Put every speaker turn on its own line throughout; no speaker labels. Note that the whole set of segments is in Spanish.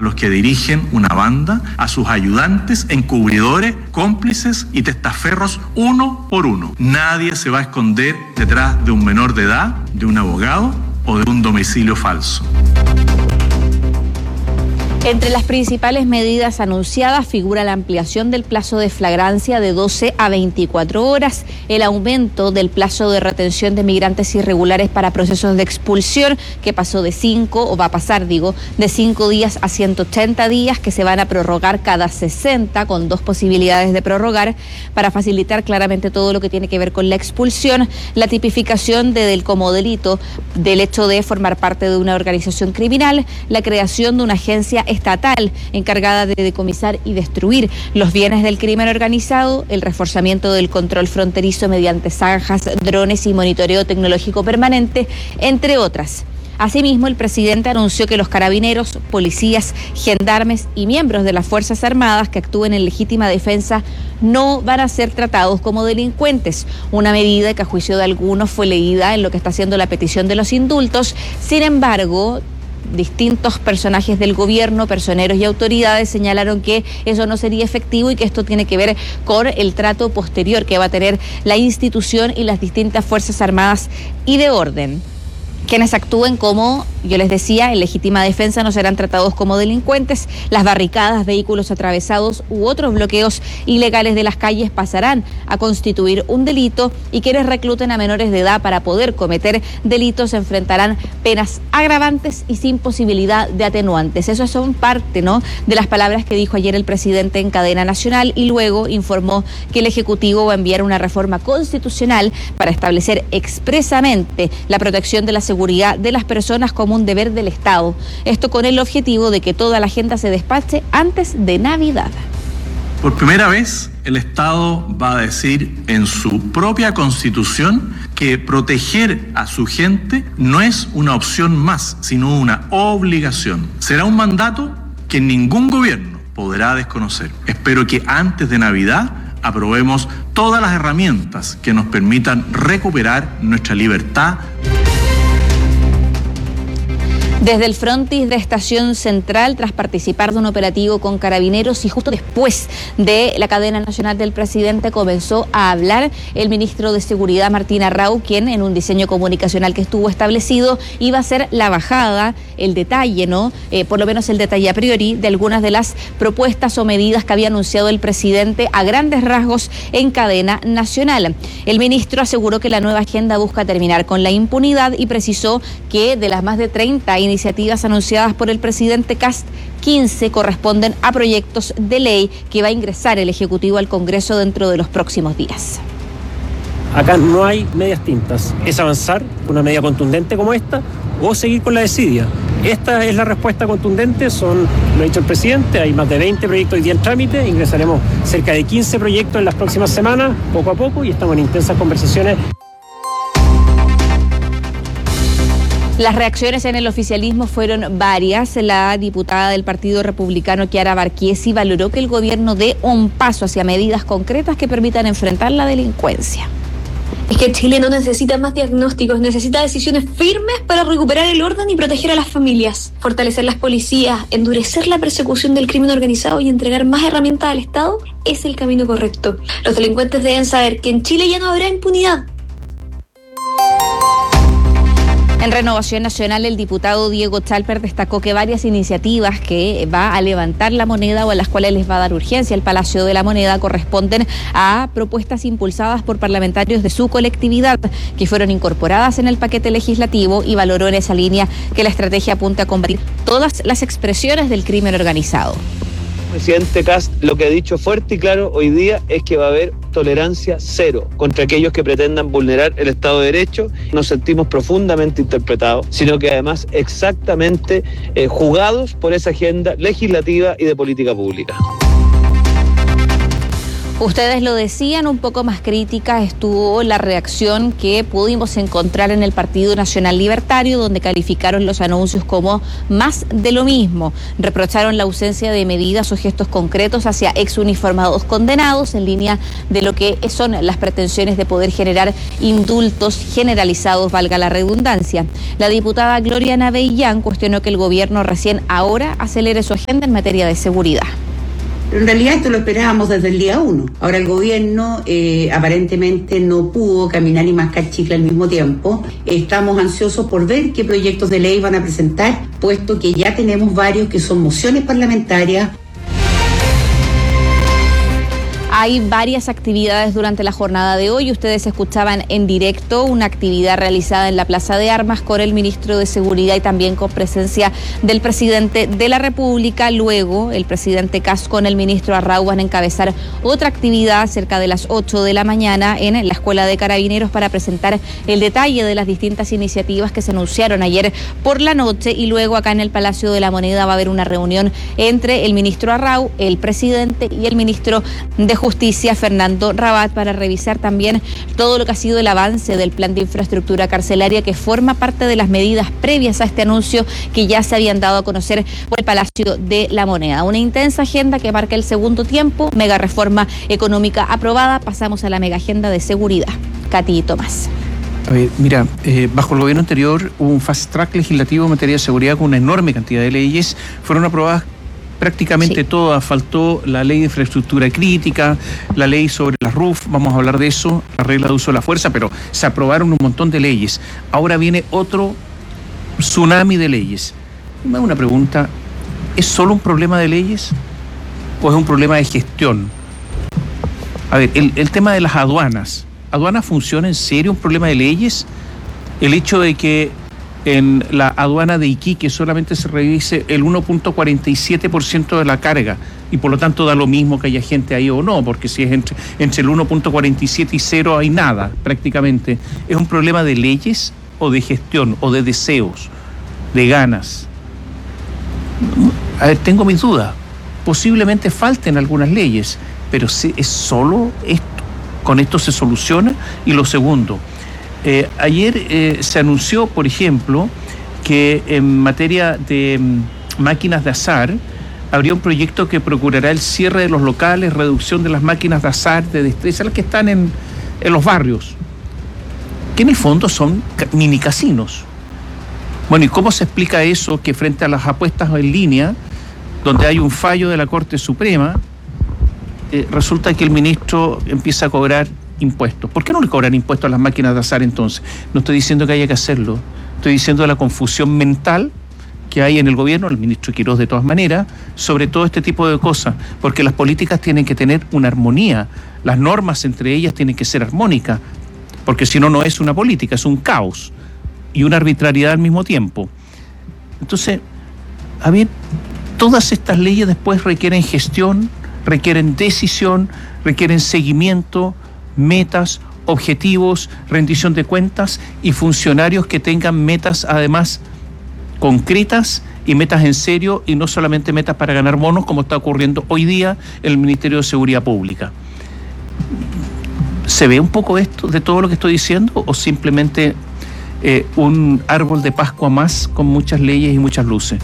los que dirigen una banda, a sus ayudantes, encubridores, cómplices y testaferros uno por uno. Nadie se va a esconder detrás de un menor de edad, de un abogado o de un domicilio falso.
Entre las principales medidas anunciadas figura la ampliación del plazo de flagrancia de 12 a 24 horas, el aumento del plazo de retención de migrantes irregulares para procesos de expulsión, que pasó de 5, o va a pasar, de 5 días a 180 días, que se van a prorrogar cada 60, con 2 posibilidades de prorrogar, para facilitar claramente todo lo que tiene que ver con la expulsión, la tipificación como delito del hecho de formar parte de una organización criminal, la creación de una agencia estatal encargada de decomisar y destruir los bienes del crimen organizado, el reforzamiento del control fronterizo mediante zanjas, drones y monitoreo tecnológico permanente, entre otras. Asimismo, el presidente anunció que los carabineros, policías, gendarmes y miembros de las Fuerzas Armadas que actúen en legítima defensa no van a ser tratados como delincuentes, una medida que a juicio de algunos fue leída en lo que está haciendo la petición de los indultos. Sin embargo, distintos personajes del gobierno, personeros y autoridades señalaron que eso no sería efectivo y que esto tiene que ver con el trato posterior que va a tener la institución y las distintas Fuerzas Armadas y de orden. Quienes actúen como, yo les decía, en legítima defensa no serán tratados como delincuentes. Las barricadas, vehículos atravesados u otros bloqueos ilegales de las calles pasarán a constituir un delito, y quienes recluten a menores de edad para poder cometer delitos enfrentarán penas agravantes y sin posibilidad de atenuantes. Eso son parte, de las palabras que dijo ayer el presidente en cadena nacional, y luego informó que el Ejecutivo va a enviar una reforma constitucional para establecer expresamente la protección de la seguridad de las personas como un deber del Estado. Esto con el objetivo de que toda la agenda se despache antes de Navidad.
Por primera vez, el Estado va a decir en su propia Constitución que proteger a su gente no es una opción más, sino una obligación. Será un mandato que ningún gobierno podrá desconocer. Espero que antes de Navidad aprobemos todas las herramientas que nos permitan recuperar nuestra libertad.
Desde el frontis de Estación Central, tras participar de un operativo con carabineros y justo después de la cadena nacional del presidente, comenzó a hablar el ministro de Seguridad, Martín Arrau, quien en un diseño comunicacional que estuvo establecido iba a ser la bajada, el detalle, por lo menos el detalle a priori, de algunas de las propuestas o medidas que había anunciado el presidente a grandes rasgos en cadena nacional. El ministro aseguró que la nueva agenda busca terminar con la impunidad y precisó que de las más de 30 iniciativas anunciadas por el presidente Kast, 15 corresponden a proyectos de ley que va a ingresar el Ejecutivo al Congreso dentro de los próximos días.
Acá no hay medias tintas, es avanzar con una medida contundente como esta o seguir con la desidia. Esta es la respuesta contundente, lo ha dicho el presidente, hay más de 20 proyectos hoy día en trámite, ingresaremos cerca de 15 proyectos en las próximas semanas, poco a poco, y estamos en intensas conversaciones.
Las reacciones en el oficialismo fueron varias. La diputada del Partido Republicano, Chiara Barquiesi, valoró que el gobierno dé un paso hacia medidas concretas que permitan enfrentar la delincuencia.
Es que Chile no necesita más diagnósticos, necesita decisiones firmes para recuperar el orden y proteger a las familias, fortalecer las policías, endurecer la persecución del crimen organizado y entregar más herramientas al Estado es el camino correcto. Los delincuentes deben saber que en Chile ya no habrá impunidad.
En Renovación Nacional, el diputado Diego Chalper destacó que varias iniciativas que va a levantar la moneda o a las cuales les va a dar urgencia el Palacio de la Moneda corresponden a propuestas impulsadas por parlamentarios de su colectividad que fueron incorporadas en el paquete legislativo, y valoró en esa línea que la estrategia apunta a combatir todas las expresiones del crimen organizado.
El presidente Kast lo que ha dicho fuerte y claro hoy día es que va a haber tolerancia cero contra aquellos que pretendan vulnerar el Estado de Derecho. Nos sentimos profundamente interpretados, sino que además exactamente jugados por esa agenda legislativa y de política pública.
Ustedes lo decían, un poco más crítica estuvo la reacción que pudimos encontrar en el Partido Nacional Libertario, donde calificaron los anuncios como más de lo mismo. Reprocharon la ausencia de medidas o gestos concretos hacia exuniformados condenados, en línea de lo que son las pretensiones de poder generar indultos generalizados, valga la redundancia. La diputada Gloria Navellán cuestionó que el gobierno recién ahora acelere su agenda en materia de seguridad.
Pero en realidad esto lo esperábamos desde el día 1. Ahora el gobierno aparentemente no pudo caminar y mascar chicle al mismo tiempo. Estamos ansiosos por ver qué proyectos de ley van a presentar, puesto que ya tenemos varios que son mociones parlamentarias.
Hay varias actividades durante la jornada de hoy. Ustedes escuchaban en directo una actividad realizada en la Plaza de Armas con el ministro de Seguridad y también con presencia del presidente de la República. Luego, el presidente Kast con el ministro Arrau van a encabezar otra actividad cerca de las 8 de la mañana en la Escuela de Carabineros para presentar el detalle de las distintas iniciativas que se anunciaron ayer por la noche. Y luego acá en el Palacio de la Moneda va a haber una reunión entre el ministro Arrau, el presidente y el ministro de Justicia, Fernando Rabat, para revisar también todo lo que ha sido el avance del plan de infraestructura carcelaria, que forma parte de las medidas previas a este anuncio que ya se habían dado a conocer por el Palacio de la Moneda. Una intensa agenda que marca el segundo tiempo, mega reforma económica aprobada. Pasamos a la mega agenda de seguridad. Katy y Tomás.
A ver, mira, bajo el gobierno anterior hubo un fast track legislativo en materia de seguridad con una enorme cantidad de leyes. Fueron aprobadas prácticamente todas. Faltó la ley de infraestructura crítica, la ley sobre las RUF, vamos a hablar de eso, la regla de uso de la fuerza, pero se aprobaron un montón de leyes. Ahora viene otro tsunami de leyes. Me hago una pregunta, ¿es solo un problema de leyes o es un problema de gestión? A ver, el tema de las aduanas. ¿Aduanas funciona en serio un problema de leyes? El hecho de que en la aduana de Iquique solamente se revise el 1.47% de la carga y por lo tanto da lo mismo que haya gente ahí o no, porque si es entre el 1.47 y 0 hay nada prácticamente. ¿Es un problema de leyes o de gestión o de deseos, de ganas? A ver, tengo mis dudas. Posiblemente falten algunas leyes, pero ¿es solo esto? ¿Con esto se soluciona? Y lo segundo, ayer se anunció, por ejemplo, que en materia de máquinas de azar habría un proyecto que procurará el cierre de los locales, reducción de las máquinas de azar, de destreza, las que están en los barrios, que en el fondo son mini casinos. Bueno, ¿y cómo se explica eso que frente a las apuestas en línea, donde hay un fallo de la Corte Suprema, resulta que el ministro empieza a cobrar impuestos? ¿Por qué no le cobran impuestos a las máquinas de azar entonces? No estoy diciendo que haya que hacerlo, estoy diciendo de la confusión mental que hay en el gobierno, el ministro Quirós de todas maneras, sobre todo este tipo de cosas, porque las políticas tienen que tener una armonía, las normas entre ellas tienen que ser armónicas, porque si no, no es una política, es un caos y una arbitrariedad al mismo tiempo. Entonces, a ver, todas estas leyes después requieren gestión, requieren decisión, requieren seguimiento, metas, objetivos, rendición de cuentas y funcionarios que tengan metas además concretas y metas en serio y no solamente metas para ganar bonos como está ocurriendo hoy día en el Ministerio de Seguridad Pública. ¿Se ve un poco esto de todo lo que estoy diciendo o simplemente un árbol de Pascua más con muchas leyes y muchas luces?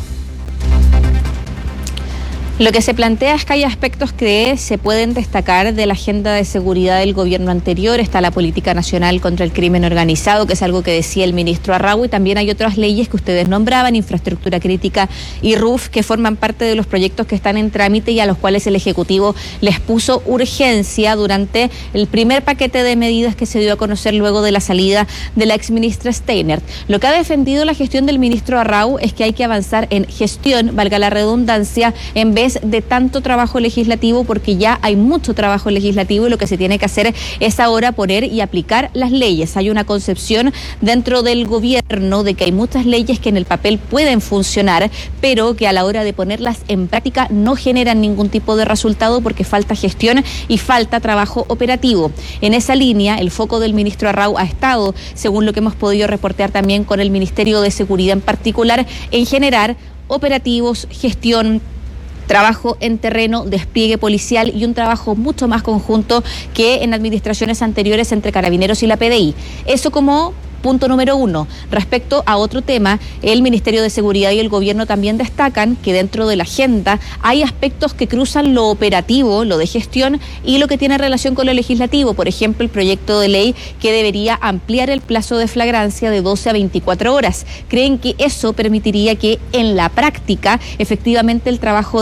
Lo que se plantea es que hay aspectos que se pueden destacar de la agenda de seguridad del gobierno anterior. Está la política nacional contra el crimen organizado, que es algo que decía el ministro Arrau, y también hay otras leyes que ustedes nombraban, infraestructura crítica y RUF, que forman parte de los proyectos que están en trámite y a los cuales el Ejecutivo les puso urgencia durante el primer paquete de medidas que se dio a conocer luego de la salida de la exministra Steinert. Lo que ha defendido la gestión del ministro Arrau es que hay que avanzar en gestión, valga la redundancia, en vez de tanto trabajo legislativo, porque ya hay mucho trabajo legislativo y lo que se tiene que hacer es ahora poner y aplicar las leyes. Hay una concepción dentro del gobierno de que hay muchas leyes que en el papel pueden funcionar, pero que a la hora de ponerlas en práctica no generan ningún tipo de resultado porque falta gestión y falta trabajo operativo. En esa línea, el foco del ministro Arrau ha estado, según lo que hemos podido reportear también con el Ministerio de Seguridad en particular, en generar operativos, gestión, trabajo en terreno, despliegue policial y un trabajo mucho más conjunto que en administraciones anteriores entre Carabineros y la PDI. Eso como punto número 1. Respecto a otro tema, el Ministerio de Seguridad y el Gobierno también destacan que dentro de la agenda hay aspectos que cruzan lo operativo, lo de gestión y lo que tiene relación con lo legislativo. Por ejemplo, el proyecto de ley que debería ampliar el plazo de flagrancia de 12 a 24 horas. Creen que eso permitiría que en la práctica efectivamente el trabajo